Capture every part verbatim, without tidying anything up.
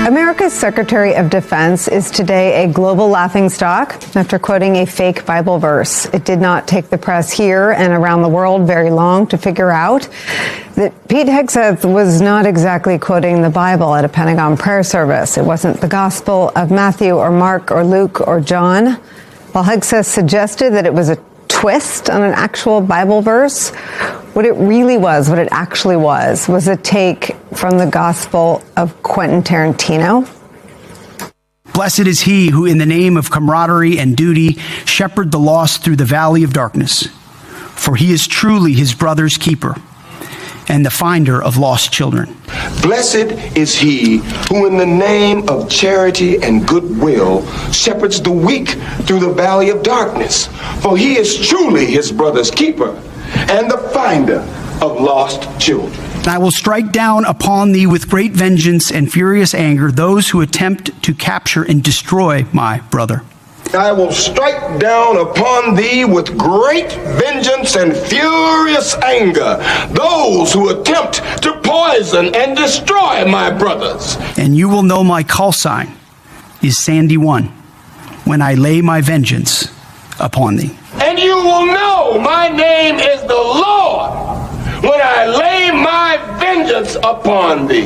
America's Secretary of Defense is today a global laughingstock after quoting a fake Bible verse. It did not take the press here and around the world very long to figure out that Pete Hegseth was not exactly quoting the Bible at a Pentagon prayer service. It wasn't the Gospel of Matthew or Mark or Luke or John. While Hegseth suggested that it was a twist on an actual Bible verse, what it really was, what it actually was, was a take from the Gospel of Quentin Tarantino. Blessed is he who, in the name of camaraderie and duty, shepherd the lost through the valley of darkness, for he is truly his brother's keeper and the finder of lost children. Blessed is he who in the name of charity and goodwill shepherds the weak through the valley of darkness, for he is truly his brother's keeper and the finder of lost children. And I will strike down upon thee with great vengeance and furious anger those who attempt to capture and destroy my brother. I will strike down upon thee with great vengeance and furious anger those who attempt to poison and destroy my brothers. And you will know my call sign is Sandy One when I lay my vengeance upon thee. And you will know my name is the Lord when I lay my vengeance upon thee.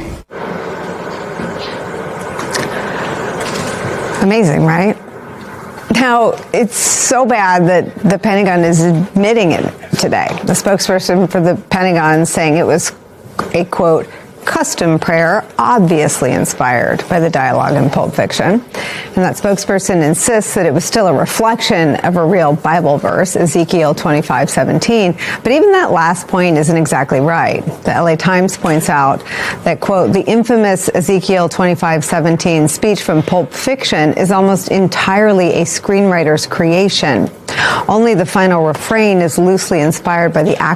Amazing, right? Now, it's so bad that the Pentagon is admitting it today. The spokesperson for the Pentagon saying it was a, quote, custom prayer, obviously inspired by the dialogue in Pulp Fiction. And that spokesperson insists that it was still a reflection of a real Bible verse, Ezekiel twenty-five seventeen. But even that last point isn't exactly right. The L A Times points out that, quote, the infamous Ezekiel twenty-five seventeen speech from Pulp Fiction is almost entirely a screenwriter's creation. Only the final refrain is loosely inspired by the